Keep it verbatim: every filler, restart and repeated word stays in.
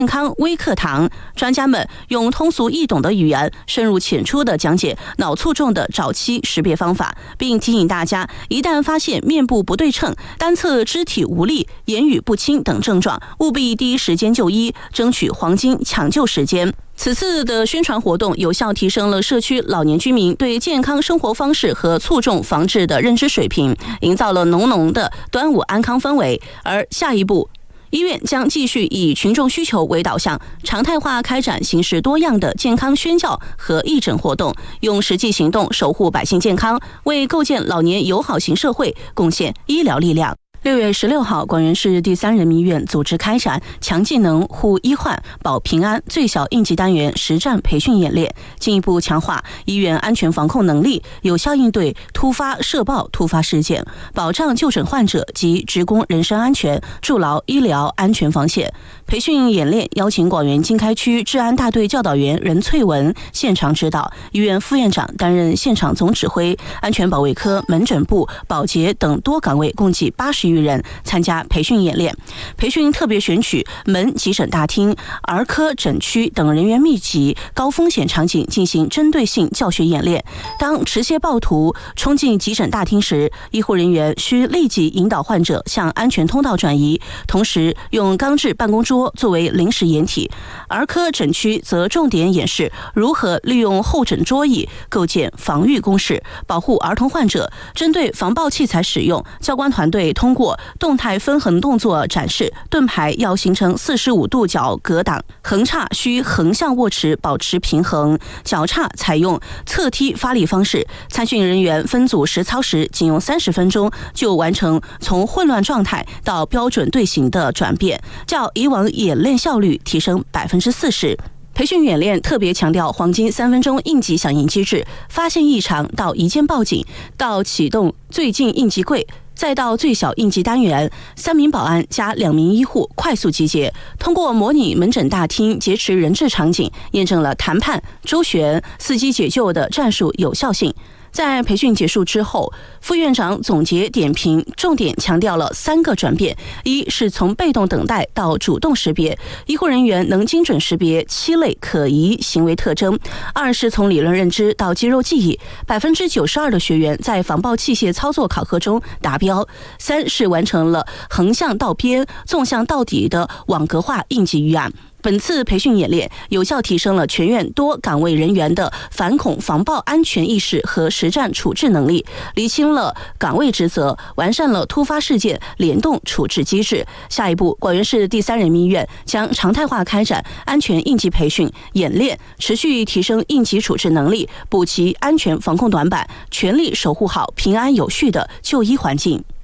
健康微课堂，专家们用通俗易懂的语言，深入浅出地讲解脑卒中的早期识别方法，并提醒大家，一旦发现面部不对称、单侧肢体无力、言语不清等症状，务必第一时间就医，争取黄金抢救时间。此次的宣传活动有效提升了社区老年居民对健康生活方式和卒中防治的认知水平，营造了浓浓的端午安康氛围。而下一步，医院将继续以群众需求为导向，常态化开展形式多样的健康宣教和义诊活动，用实际行动守护百姓健康，为构建老年友好型社会贡献医疗力量。六月十六号，广元市第三人民医院组织开展强技能护医患保平安最小应急单元实战培训演练，进一步强化医院安全防控能力，有效应对突发社爆突发事件，保障就诊患者及职工人身安全，筑牢医疗安全防线。培训演练邀请广元经开区治安大队教导员任翠文现场指导，医院副院长担任现场总指挥，安全保卫科、门诊部、保洁等多岗位共计八十余人参加培训演练。培训特别选取门急诊大厅、儿科诊区等人员密集、高风险场景进行针对性教学演练。当持械暴徒冲进急诊大厅时，医护人员需立即引导患者向安全通道转移，同时用钢制办公桌作为临时掩体。儿科诊区则重点演示如何利用候诊桌椅构建防御工事，保护儿童患者。针对防爆器材使用，教官团队通过动态分横动作展示，盾牌要形成四十五度角格挡，横叉需横向握持保持平衡，脚叉采用侧踢发力方式。参训人员分组实操时，仅用三十分钟就完成从混乱状态到标准队形的转变，较以往演练效率提升百分之四十。培训演练特别强调黄金三分钟应急响应机制，发现异常到一键报警，到启动最近应急柜，再到最小应急单元，三名保安加两名医护快速集结，通过模拟门诊大厅劫持人质场景，验证了谈判、周旋、伺机解救的战术有效性。在培训结束之后，副院长总结点评，重点强调了三个转变：一是从被动等待到主动识别，医护人员能精准识别七类可疑行为特征；二是从理论认知到肌肉记忆，百分之九十二的学员在防爆器械操作考核中达标；三是完成了横向到边、纵向到底的网格化应急预案。本次培训演练有效提升了全院多岗位人员的反恐防爆安全意识和实战处置能力，厘清了岗位职责，完善了突发事件联动处置机制。下一步，广元市第三人民医院将常态化开展安全应急培训演练，持续提升应急处置能力，补齐安全防控短板，全力守护好平安有序的就医环境。